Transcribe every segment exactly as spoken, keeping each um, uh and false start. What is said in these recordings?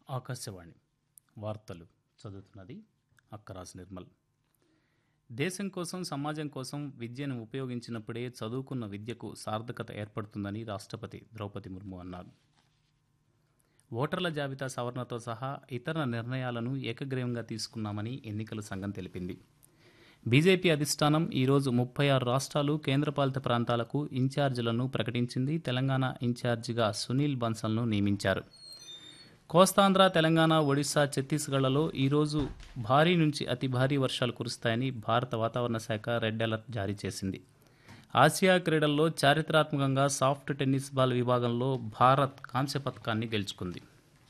ఆకాశవాణి వార్తలు చదువుతున్నది అక్కరాజ్ నిర్మల్. దేశం కోసం, సమాజం కోసం విద్యను ఉపయోగించినప్పుడే చదువుకున్న విద్యకు సార్థకత ఏర్పడుతుందని రాష్ట్రపతి ద్రౌపది ముర్ము అన్నారు. ఓటర్ల జాబితా సవరణతో సహా ఇతర నిర్ణయాలను ఏకగ్రీవంగా తీసుకున్నామని ఎన్నికల సంఘం తెలిపింది. బీజేపీ అధిష్టానం ఈరోజు ముప్పై ఆరు రాష్ట్రాలు, కేంద్రపాలిత ప్రాంతాలకు ఇన్ఛార్జీలను ప్రకటించింది. తెలంగాణ ఇన్ఛార్జిగా సునీల్ బన్సల్ను నియమించారు. కోస్తాంధ్ర, తెలంగాణ, ఒడిశా, ఛత్తీస్గఢ్లలో ఈరోజు భారీ నుంచి అతి భారీ వర్షాలు కురుస్తాయని భారత వాతావరణ శాఖ రెడ్ అలర్ట్ జారీ చేసింది. ఆసియా క్రీడల్లో చారిత్రాత్మకంగా సాఫ్ట్ టెన్నిస్ బాల్ విభాగంలో భారత్ కాంస్య పథకాన్ని గెలుచుకుంది.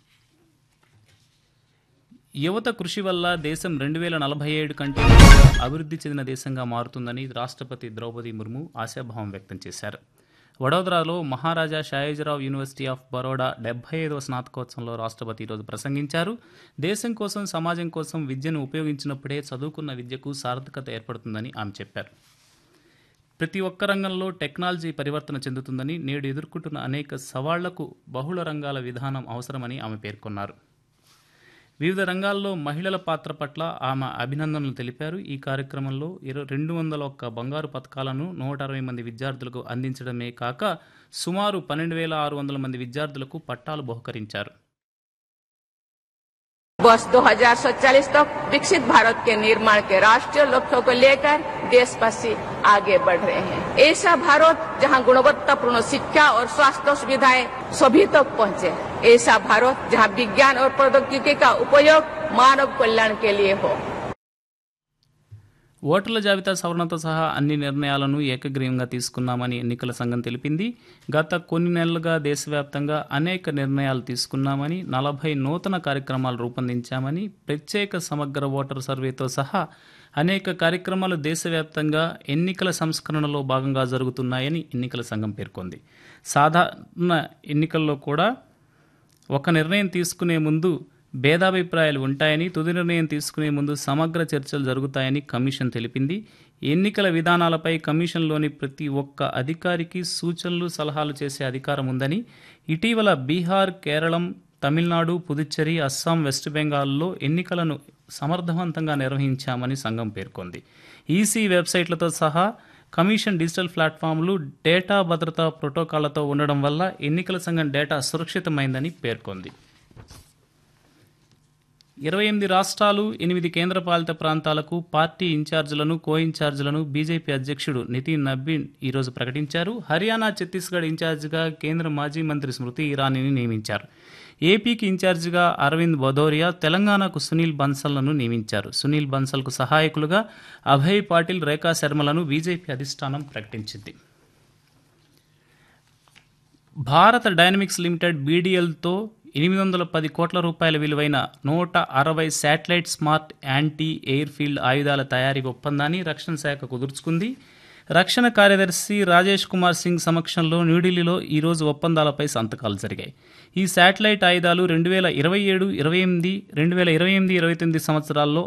యువత కృషి వల్ల దేశం రెండు వేల నలభై ఏడు కంటే అభివృద్ధి చెందిన దేశంగా మారుతుందని రాష్ట్రపతి ద్రౌపది ముర్ము ఆశాభావం వ్యక్తం చేశారు. వడోదరాలో మహారాజా షాయిజీరావు యూనివర్సిటీ ఆఫ్ బరోడా డెబ్బై ఐదవ స్నాతకోత్సవంలో రాష్ట్రపతి ఈరోజు ప్రసంగించారు. దేశం కోసం, సమాజం కోసం విద్యను ఉపయోగించినప్పుడే చదువుకున్న విద్యకు సార్థకత ఏర్పడుతుందని ఆమె చెప్పారు. ప్రతి ఒక్క రంగంలో టెక్నాలజీ పరివర్తన చెందుతుందని, నేడు ఎదుర్కొంటున్న అనేక సవాళ్లకు బహుళ రంగాల విధానం అవసరమని ఆమె పేర్కొన్నారు. వివిధ రంగాల్లో మహిళల పాత్ర పట్ల ఆమె అభినందనలు తెలిపారు. ఈ కార్యక్రమంలో ఇరవై రెండు వందల ఒక్క బంగారు పథకాలను నూట అరవై మంది విద్యార్థులకు అందించడమే కాక సుమారు పన్నెండు వేల ఆరు వందల మంది విద్యార్థులకు పట్టాలు బహుకరించారు. वर्ष दो हज़ार सैंतालीस तक विकसित भारत के निर्माण के राष्ट्रीय लक्ष्यों को लेकर देशवासी आगे बढ़ रहे हैं. ऐसा भारत जहां गुणवत्तापूर्ण शिक्षा और स्वास्थ्य सुविधाएं सभी तक पहुंचे. ऐसा भारत जहां विज्ञान और प्रौद्योगिकी का उपयोग मानव कल्याण के लिए हो. ఓటర్ల జాబితా సవరణతో సహా అన్ని నిర్ణయాలను ఏకగ్రీవంగా తీసుకున్నామని ఎన్నికల సంఘం తెలిపింది. గత కొన్ని నెలలుగా దేశవ్యాప్తంగా అనేక నిర్ణయాలు తీసుకున్నామని, నలభై నూతన కార్యక్రమాలు రూపొందించామని, ప్రత్యేక సమగ్ర ఓటర్ సర్వేతో సహా అనేక కార్యక్రమాలు దేశవ్యాప్తంగా ఎన్నికల సంస్కరణలో భాగంగా జరుగుతున్నాయని ఎన్నికల సంఘం పేర్కొంది. సాధారణ ఎన్నికల్లో కూడా ఒక నిర్ణయం తీసుకునే ముందు భేదాభిప్రాయాలు ఉంటాయని, తుది నిర్ణయం తీసుకునే ముందు సమగ్ర చర్చలు జరుగుతాయని కమిషన్ తెలిపింది. ఎన్నికల విధానాలపై కమిషన్లోని ప్రతి ఒక్క అధికారికి సూచనలు, సలహాలు చేసే అధికారం ఉందని, ఇటీవల బీహార్, కేరళం, తమిళనాడు, పుదుచ్చేరి, అస్సాం, వెస్ట్ బెంగాల్లో ఎన్నికలను సమర్థవంతంగా నిర్వహించామని సంఘం పేర్కొంది. ఈసీ వెబ్సైట్లతో సహా కమిషన్ డిజిటల్ ప్లాట్ఫామ్లు డేటా భద్రతా ప్రోటోకాళ్లతో ఉండడం వల్ల ఎన్నికల సంఘం డేటా సురక్షితమైందని పేర్కొంది. ఇరవై ఎనిమిది రాష్ట్రాలు, ఎనిమిది కేంద్రపాలిత ప్రాంతాలకు పార్టీ ఇన్ఛార్జీలను, కో ఇన్ఛార్జీలను బీజేపీ అధ్యక్షుడు నితిన్ నబీన్ ఈరోజు ప్రకటించారు. హర్యానా, ఛత్తీస్గఢ్ ఇన్ఛార్జిగా కేంద్ర మాజీ మంత్రి స్మృతి ఇరానీని నియమించారు. ఏపీకి ఇన్ఛార్జిగా అరవింద్ భదౌరియా, తెలంగాణకు సునీల్ బన్సల్ను నియమించారు. సునీల్ బన్సల్కు సహాయకులుగా అభయ్ పాటిల్, రేఖా శర్మలను బీజేపీ అధిష్టానం ప్రకటించింది. భారత డైనమిక్స్ లిమిటెడ్ బీడీఎల్తో ఎనిమిది వందల పది కోట్ల రూపాయల విలువైన నూట అరవై satellite smart anti air field ఆయుధాల తయారీ ఒప్పందాన్ని రక్షణ శాఖ కుదుర్చుకుంది. రక్షణ కార్యదర్శి రాజేష్ కుమార్ సింగ్ సమక్షంలో న్యూఢిల్లీలో ఈరోజు ఒప్పందాలపై సంతకాలు జరిగాయి. ఈ శాటిలైట్ ఆయుధాలు రెండు వేల ఇరవై ఏడు ఇరవై ఎనిమిది రెండు వేల ఇరవై ఎనిమిది ఇరవై తొమ్మిది సంవత్సరాల్లో